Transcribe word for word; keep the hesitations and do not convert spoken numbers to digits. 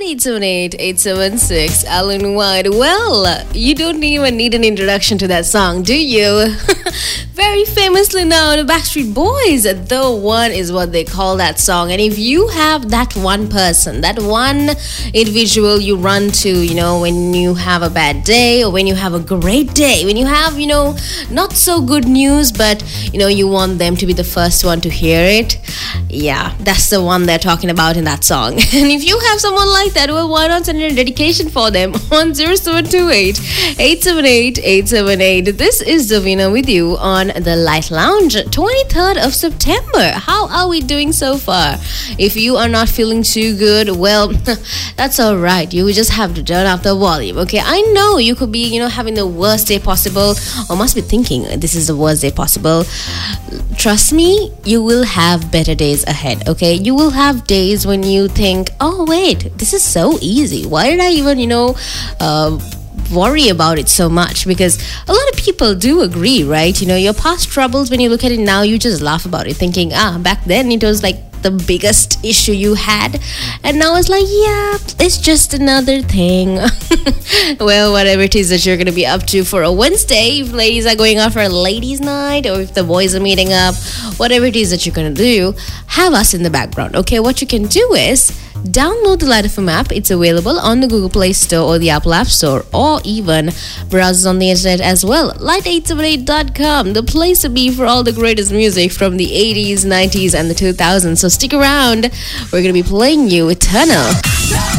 eight seven eight, eight seven six, Alan White. Well, you don't even need an introduction to that song, do you? Very famously known, Backstreet Boys. The One is what they call that song. And if you have that one person, that one individual you run to, you know, when you have a bad day or when you have a great day, when you have, you know, not so good news, but, you know, you want them to be the first one to hear it. Yeah, that's the one they're talking about in that song. And if you have someone like that, well, why not send a dedication for them on zero seven two eight, eight seven eight, eight seven eight. This is Davina with you on the Light Lounge, twenty-third of September. How are we doing so far? If you are not feeling too good, well, that's all right. You just have to turn up the volume, okay? I know you could be, you know, having the worst day possible, or must be thinking this is the worst day possible. Trust me, you will have better days ahead, okay? You will have days when you think, oh, wait, this is so easy. Why did I even, you know, uh, worry about it so much? Because a lot of people do agree, right? You know, your past troubles, when you look at it now, you just laugh about it, thinking, ah, back then it was like the biggest issue you had, and now it's like, yeah, it's just another thing. Well, whatever it is that you're gonna be up to for a Wednesday, if ladies are going out for a ladies' night, or if the boys are meeting up, whatever it is that you're gonna do, have us in the background, okay? What you can do is download the Light F M app. It's available on the Google Play Store or the Apple App Store, or even browse on the internet as well. light eight seven eight dot com, the place to be for all the greatest music from the eighties, nineties, and the two thousands. So stick around. We're going to be playing you Eternal.